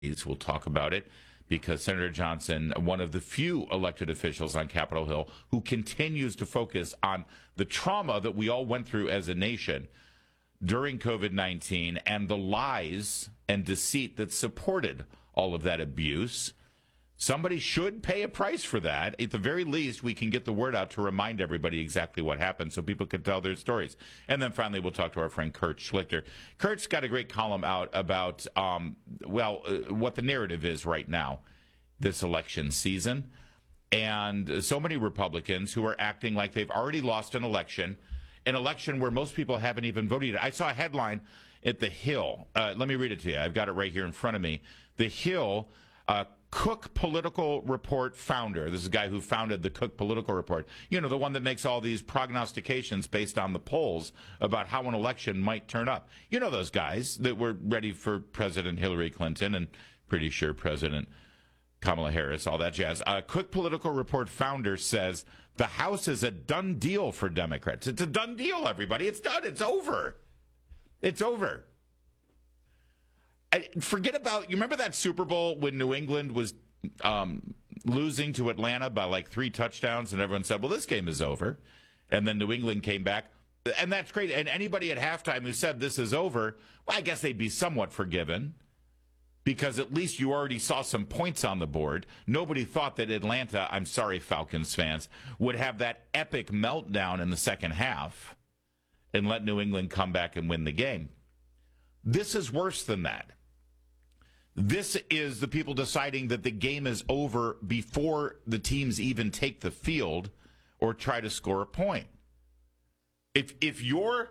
We'll talk about it because Senator Johnson, one of the few elected officials on Capitol Hill who continues to focus on the trauma that we all went through as a nation during COVID-19 and the lies and deceit that supported all of that abuse. Somebody should pay a price for that. At the very least, we can get the word out to remind everybody exactly what happened so people can tell their stories. And then finally, we'll talk to our friend Kurt Schlichter. Kurt's got a great column out about, what the narrative is right now, this election season. And so many Republicans who are acting like they've already lost an election where most people haven't even voted yet. I saw a headline at The Hill. Let me read it to you. I've got it right here in front of me. The Hill, Cook Political Report founder. This is a guy who founded the Cook Political Report. You know, the one that makes all these prognostications based on the polls about how an election might turn up. You know those guys that were ready for President Hillary Clinton and pretty sure President Kamala Harris, all that jazz. Cook Political Report founder says the House is a done deal for Democrats. It's a done deal, everybody. It's done. It's over. It's over. Forget about, you remember that Super Bowl when New England was losing to Atlanta by like 3 touchdowns and everyone said, well, this game is over. And then New England came back. And that's great. And anybody at halftime who said this is over, well, I guess they'd be somewhat forgiven because at least you already saw some points on the board. Nobody thought that Atlanta, I'm sorry, Falcons fans, would have that epic meltdown in the second half and let New England come back and win the game. This is worse than that. This is the people deciding that the game is over before the teams even take the field or try to score a point. If your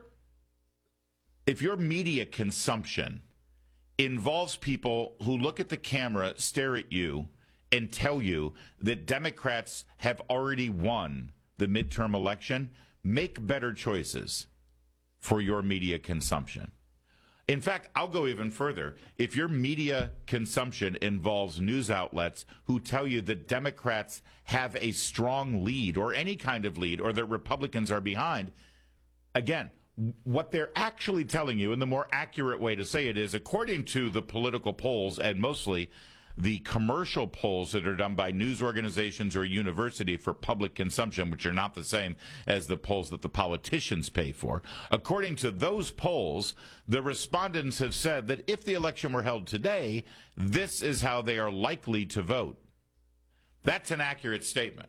media consumption involves people who look at the camera, stare at you, and tell you that Democrats have already won the midterm election, make better choices for your media consumption. In fact, I'll go even further. If your media consumption involves news outlets who tell you that Democrats have a strong lead or any kind of lead or that Republicans are behind, again, what they're actually telling you, and the more accurate way to say it is, according to the political polls and mostly the commercial polls that are done by news organizations or university for public consumption, which are not the same as the polls that the politicians pay for. According to those polls, the respondents have said that if the election were held today, this is how they are likely to vote. That's an accurate statement.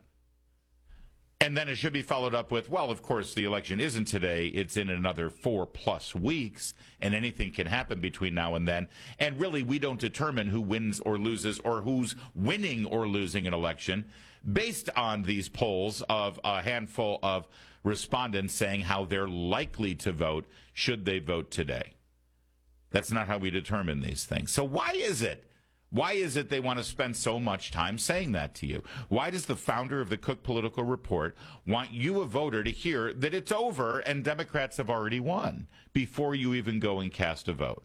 And then it should be followed up with, well, of course, the election isn't today. It's in another 4+ weeks, and anything can happen between now and then. And really, we don't determine who wins or loses or who's winning or losing an election based on these polls of a handful of respondents saying how they're likely to vote should they vote today. That's not how we determine these things. So why is it? Why is it they want to spend so much time saying that to you? Why does the founder of the Cook Political Report want you, a voter, to hear that it's over and Democrats have already won before you even go and cast a vote?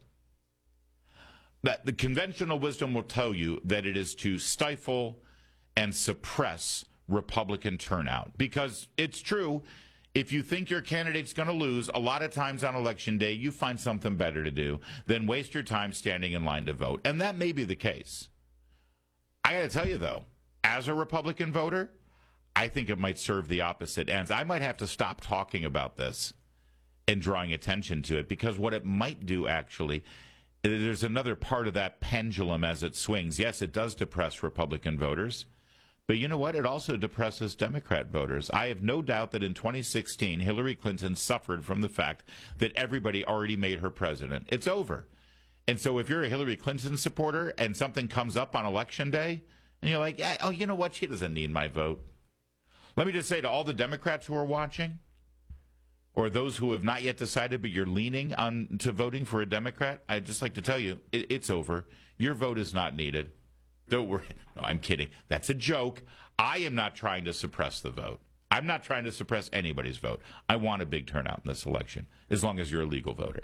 That the conventional wisdom will tell you that it is to stifle and suppress Republican turnout. Because it's true, if you think your candidate's going to lose, a lot of times on Election Day, you find something better to do than waste your time standing in line to vote. And that may be the case. I got to tell you, though, as a Republican voter, I think it might serve the opposite ends. I might have to stop talking about this and drawing attention to it, because what it might do, actually, there's another part of that pendulum as it swings. Yes, it does depress Republican voters. But you know what? It also depresses Democrat voters. I have no doubt that in 2016, Hillary Clinton suffered from the fact that everybody already made her president. It's over. And so if you're a Hillary Clinton supporter and something comes up on Election Day, and you're like, yeah, oh, you know what? She doesn't need my vote. Let me just say to all the Democrats who are watching, or those who have not yet decided but you're leaning on to voting for a Democrat, I'd just like to tell you, it's over. Your vote is not needed. Don't worry. No, I'm kidding. That's a joke. I am not trying to suppress the vote. I'm not trying to suppress anybody's vote. I want a big turnout in this election, as long as you're a legal voter.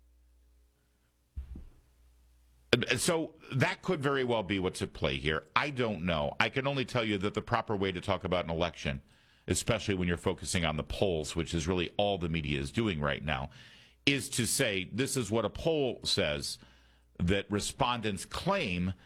So that could very well be what's at play here. I don't know. I can only tell you that the proper way to talk about an election, especially when you're focusing on the polls, which is really all the media is doing right now, is to say this is what a poll says that respondents claim